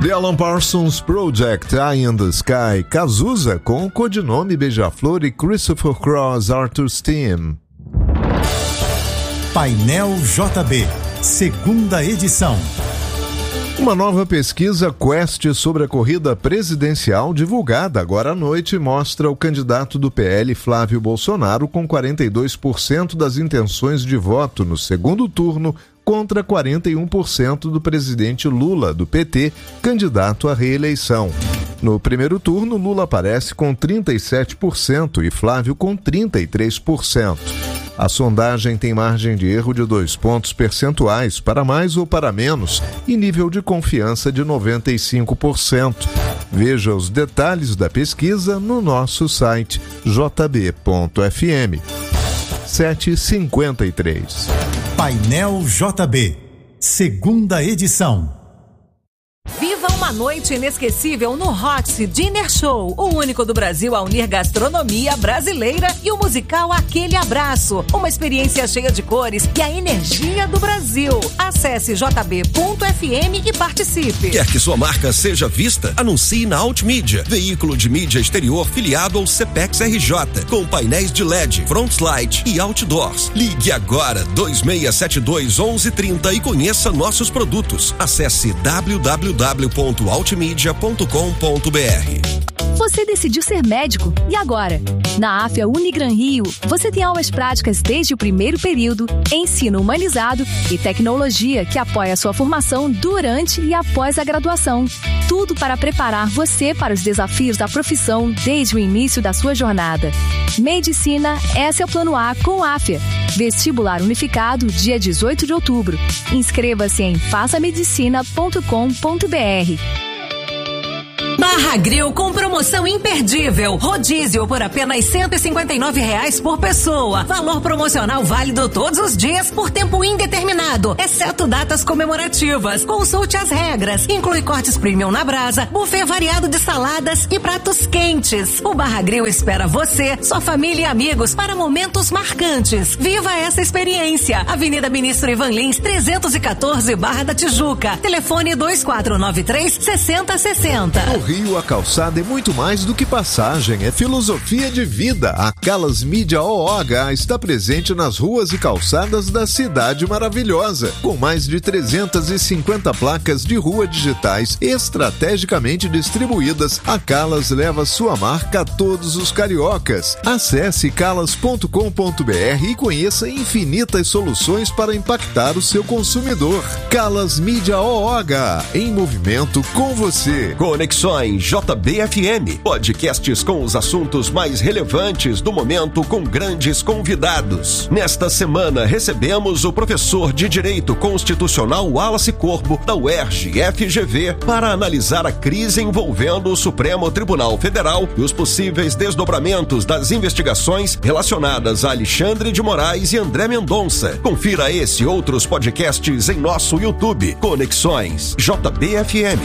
The Alan Parsons Project, Eye in the Sky, Cazuza com o codinome Beija-Flor e Christopher Cross Arthur's Team. Painel JB, segunda edição. Uma nova pesquisa Quest sobre a corrida presidencial divulgada agora à noite mostra o candidato do PL, Flávio Bolsonaro, com 42% das intenções de voto no segundo turno contra 41% do presidente Lula, do PT, candidato à reeleição. No primeiro turno, Lula aparece com 37% e Flávio com 33%. A sondagem tem margem de erro de 2 pontos percentuais, para mais ou para menos, e nível de confiança de 95%. Veja os detalhes da pesquisa no nosso site jb.fm. 7h53. Painel JB, segunda edição. Viva uma noite inesquecível no Hot Dinner Show, o único do Brasil a unir gastronomia brasileira e o musical Aquele Abraço. Uma experiência cheia de cores e a energia do Brasil. Acesse jb.fm e participe. Quer que sua marca seja vista? Anuncie na Altmídia, veículo de mídia exterior filiado ao CPEX RJ, com painéis de LED, frontlight e outdoors. Ligue agora 2672-1130 e conheça nossos produtos. Acesse www.altmedia.com.br. Você decidiu ser médico e agora? Na AFIA Unigran Rio, você tem aulas práticas desde o primeiro período, ensino humanizado e tecnologia que apoia a sua formação durante e após a graduação. Tudo para preparar você para os desafios da profissão desde o início da sua jornada. Medicina, esse é o plano A com AFIA. Vestibular unificado, dia 18 de outubro. Inscreva-se em passamedicina.com.br. Barra Grill com promoção imperdível. Rodízio por apenas R$ 159,00 por pessoa. Valor promocional válido todos os dias por tempo indeterminado, exceto datas comemorativas. Consulte as regras. Inclui cortes premium na brasa, buffet variado de saladas e pratos quentes. O Barra Grill espera você, sua família e amigos para momentos marcantes. Viva essa experiência. Avenida Ministro Ivan Lins, 314, Barra da Tijuca. Telefone 2493-6060. Rio, a calçada é muito mais do que passagem, é filosofia de vida. A Calas Mídia OOH está presente nas ruas e calçadas da cidade maravilhosa, com mais de 350 placas de rua digitais estrategicamente distribuídas. A Calas leva sua marca a todos os cariocas. Acesse calas.com.br e conheça infinitas soluções para impactar o seu consumidor. Calas Mídia OOH, em movimento com você. Conexões JBFM, podcasts com os assuntos mais relevantes do momento com grandes convidados. Nesta semana recebemos o professor de Direito Constitucional Wallace Corbo, da UERJ-FGV, para analisar a crise envolvendo o Supremo Tribunal Federal e os possíveis desdobramentos das investigações relacionadas a Alexandre de Moraes e André Mendonça. Confira esse e outros podcasts em nosso YouTube. Conexões JBFM.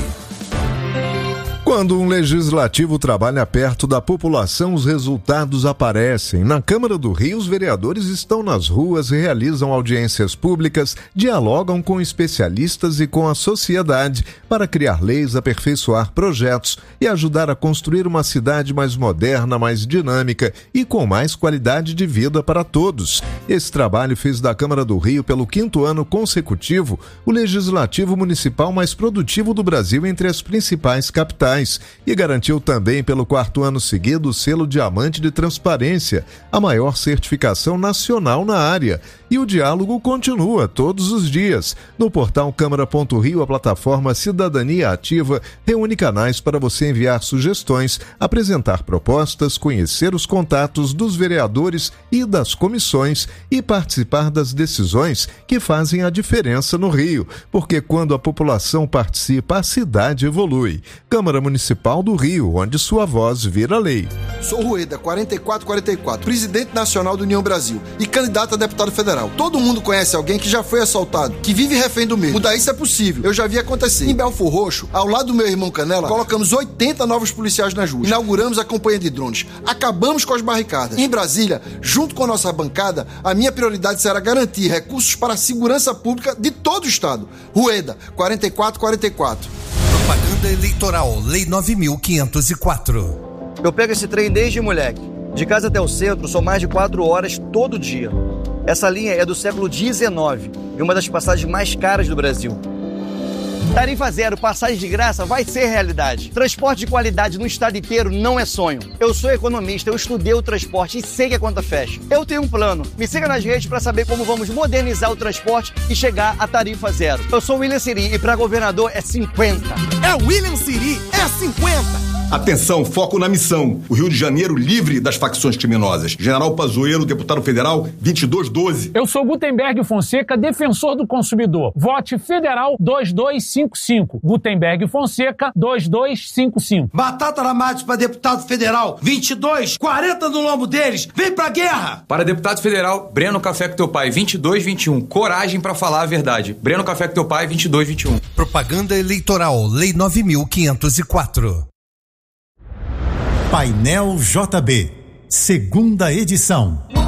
Quando um legislativo trabalha perto da população, os resultados aparecem. Na Câmara do Rio, os vereadores estão nas ruas, realizam audiências públicas, dialogam com especialistas e com a sociedade para criar leis, aperfeiçoar projetos e ajudar a construir uma cidade mais moderna, mais dinâmica e com mais qualidade de vida para todos. Esse trabalho fez da Câmara do Rio, pelo 5º ano consecutivo, o legislativo municipal mais produtivo do Brasil entre as principais capitais. E garantiu também pelo 4º ano seguido o selo Diamante de Transparência, a maior certificação nacional na área. E o diálogo continua todos os dias. No portal Câmara.Rio, a plataforma Cidadania Ativa reúne canais para você enviar sugestões, apresentar propostas, conhecer os contatos dos vereadores e das comissões e participar das decisões que fazem a diferença no Rio, porque quando a população participa, a cidade evolui. Câmara Municipal do Rio, onde sua voz vira lei. Sou Rueda, 4444, presidente nacional do União Brasil e candidato a deputado federal. Todo mundo conhece alguém que já foi assaltado, que vive refém do mesmo. Mudar isso é possível, eu já vi acontecer. Em Belfor Roxo, ao lado do meu irmão Canela, colocamos 80 novos policiais nas ruas. Inauguramos a campanha de drones. Acabamos com as barricadas. Em Brasília, junto com a nossa bancada, a minha prioridade será garantir recursos para a segurança pública de todo o estado. Rueda, 4444. Propaganda eleitoral, Lei 9.504. Eu pego esse trem desde moleque. De casa até o centro são mais de 4 horas todo dia. Essa linha é do século XIX e uma das passagens mais caras do Brasil. Tarifa zero, passagem de graça, vai ser realidade. Transporte de qualidade no estado inteiro não é sonho. Eu sou economista, eu estudei o transporte e sei que a conta fecha. Eu tenho um plano. Me siga nas redes para saber como vamos modernizar o transporte e chegar a tarifa zero. Eu sou o William Siri e para governador é 50. É o William Siri, é 50. Atenção, foco na missão. O Rio de Janeiro livre das facções criminosas. General Pazuello, deputado federal, 2212. Eu sou Gutenberg Fonseca, defensor do consumidor. Vote Federal 2255. Gutenberg Fonseca 2255. Batata Ramades para deputado federal, 22, 40 no lombo deles. Vem pra guerra! Para deputado federal, Breno Café com teu pai, 2221. Coragem para falar a verdade. Breno Café com teu pai, 2221. Propaganda eleitoral, Lei 9.504. Painel JB, segunda edição.